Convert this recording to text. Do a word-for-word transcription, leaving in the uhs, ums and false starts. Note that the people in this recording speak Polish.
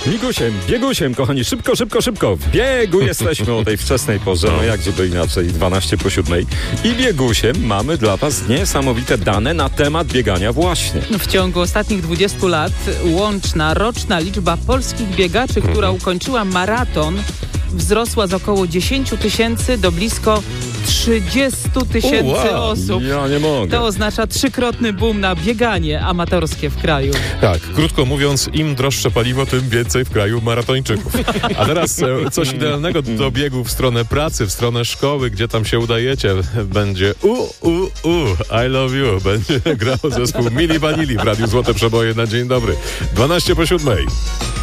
Migusiem, biegusiem, kochani, szybko, szybko, szybko. W biegu jesteśmy o tej wczesnej porze, no jakże to inaczej, dwanaście po siódmej. I biegusiem mamy dla was niesamowite dane na temat biegania właśnie. W ciągu ostatnich dwudziestu lat łączna roczna liczba polskich biegaczy, która ukończyła maraton, wzrosła z około dziesięć tysięcy do blisko trzydzieści tysięcy wow. osób. Ja nie mogę. To oznacza trzykrotny boom na bieganie amatorskie w kraju. Tak, krótko mówiąc, im droższe paliwo, tym więcej w kraju maratończyków. A teraz e, coś idealnego do biegu w stronę pracy, w stronę szkoły, gdzie tam się udajecie. Będzie u, u, u, I love you. Będzie grał zespół Mili Vanilli w Radiu Złote Przeboje na dzień dobry. dwanaście po siódmej.